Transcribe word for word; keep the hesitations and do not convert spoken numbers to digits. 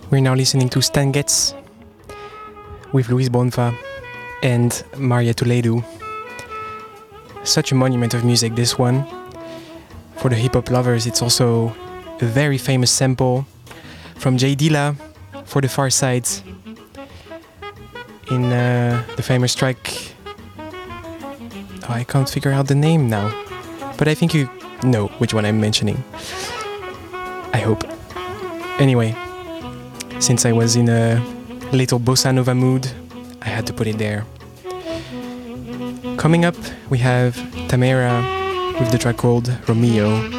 We're now listening to Stan Getz with Luis Bonfa and Maria Toledo. Such a monument of music, this one. For the hip-hop lovers, it's also a very famous sample from Jay Dilla for the Far Side in uh, the famous track. Oh, I can't figure out the name now, but I think you know which one I'm mentioning. I hope. Anyway, since I was in a little bossa nova mood, I had to put it there. Coming up, we have Tamera with the track called Romeo.